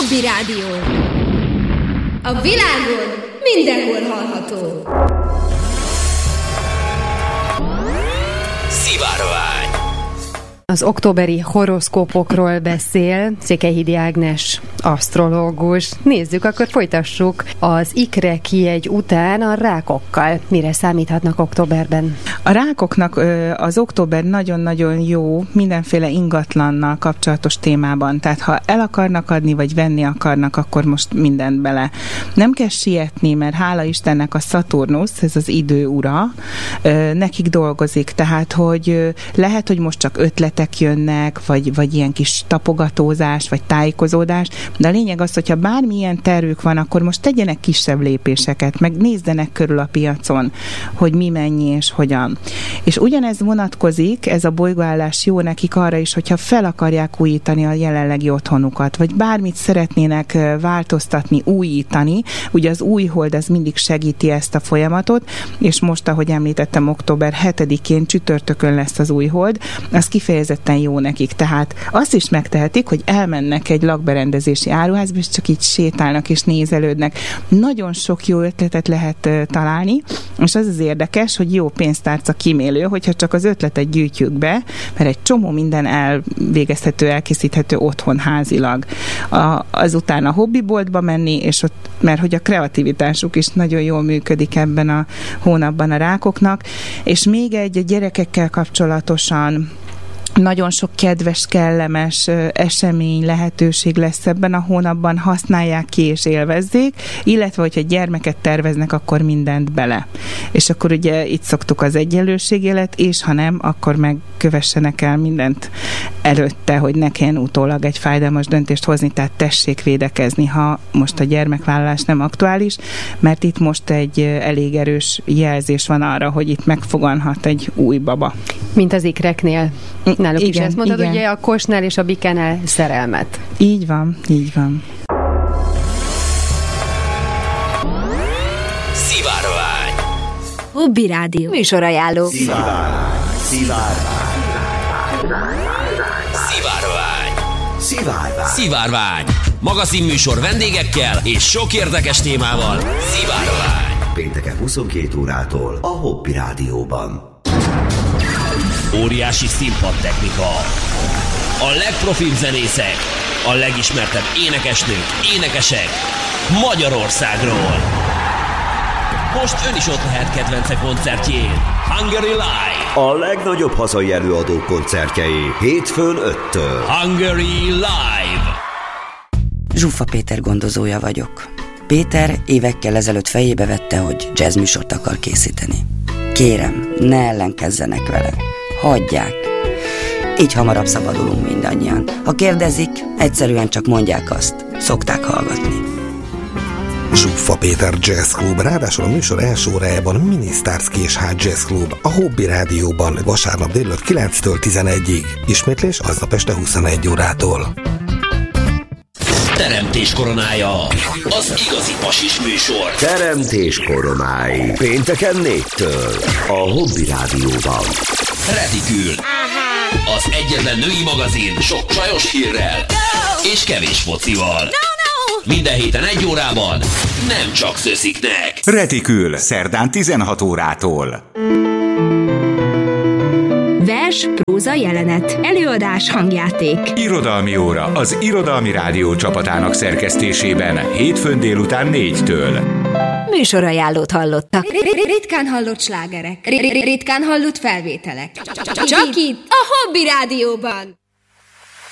Hobby Rádió. A világon mindenhol hallható. Szivárvány. Az októberi horoszkópokról beszél Székelyhidi Ágnes asztrológus. Nézzük, akkor folytassuk az ikre kijegy után a rákokkal. Mire számíthatnak októberben? A rákoknak az október nagyon-nagyon jó mindenféle ingatlannal kapcsolatos témában. Tehát ha el akarnak adni, vagy venni akarnak, akkor most mindent bele. Nem kell sietni, mert hála Istennek a Szaturnusz, ez az idő ura, nekik dolgozik. Tehát, hogy lehet, hogy most csak ötletek jönnek, vagy ilyen kis tapogatózás, vagy tájékozódás, de a lényeg az, hogyha bármilyen tervük van, akkor most tegyenek kisebb lépéseket, meg nézzenek körül a piacon, hogy mi mennyi és hogyan. És ugyanez vonatkozik, ez a bolygóállás jó nekik arra is, hogyha fel akarják újítani a jelenlegi otthonukat, vagy bármit szeretnének változtatni, újítani, ugye az új hold az mindig segíti ezt a folyamatot, és most, ahogy említettem, október 7-én csütörtökön lesz az új hold, az kifejezetten jó nekik. Tehát azt is megtehetik, hogy elmennek egy lakberendezési áruházba, és csak így sétálnak és nézelődnek. Nagyon sok jó ötletet lehet találni, és az érdekes, hogy jó pénztárca kímélő, hogyha csak az ötletet gyűjtjük be, mert egy csomó minden elvégezhető, elkészíthető otthon házilag. Azután a hobbiboltba menni, és ott, mert hogy a kreativitásuk is nagyon jól működik ebben a hónapban a rákoknak, és még egy a gyerekekkel kapcsolatosan nagyon sok kedves, kellemes esemény, lehetőség lesz ebben a hónapban, használják ki és élvezzék, illetve, hogyha gyermeket terveznek, akkor mindent bele. És akkor ugye itt szoktuk az egyenlőségélet, és ha nem, akkor meg kövessenek el mindent előtte, hogy ne kelljen utólag egy fájdalmas döntést hozni, tehát tessék védekezni, ha most a gyermekvállalás nem aktuális, mert itt most egy elég erős jelzés van arra, hogy itt megfoganhat egy új baba. Mint az ikreknél. Náluk igen, is ezt mondod, igen. ugye a kosnál és a bikánál szerelmet. Így van, így van. Szivárvány. Hobby Rádió. Műsorajánló. Szivárvány. Szivárvány. Magazinműsor vendégekkel és sok érdekes témával. Szivárvány. Pénteken 22 órától a Hobby Rádióban. Óriási színpadtechnika. A legprofibb zenészek, a legismertebb énekesnők, énekesek Magyarországról. Most ön is ott lehet kedvence koncertjén. Hungary Live. A legnagyobb hazai előadók koncertjei hétfőn 5-től. Hungary Live. Zsuffa Péter gondozója vagyok. Péter évekkel ezelőtt fejébe vette, hogy jazzműsort akar készíteni. Kérem, ne ellenkezzenek vele. Hagyják. Így hamarabb szabadulunk mindannyian. Ha kérdezik, egyszerűen csak mondják azt. Szokták hallgatni. Zsuffa Péter Jazz Club, ráadásul a műsor első órájában Minisztárz Késhát Jazz Club, a Hobby Rádióban vasárnap délután 9-től 11-ig. Ismétlés aznap este 21 órától. Teremtés koronája. Az igazi pasis műsor. Teremtés koronái. Pénteken 4-től a Hobby Rádióban. Retikül. Az egyetlen női magazin sok csajos hírrel és kevés focival. Minden héten 1 órában, nem csak szösziknek. Retikül, szerdán 16 órától. Vers, próza, jelenet, előadás, hangjáték. Irodalmi óra az Irodalmi Rádió csapatának szerkesztésében hétfőn délután 4-től. Műsorajánlót hallottak. Ritkán hallott slágerek. Ritkán hallott felvételek. Csak itt a Hobby Rádióban.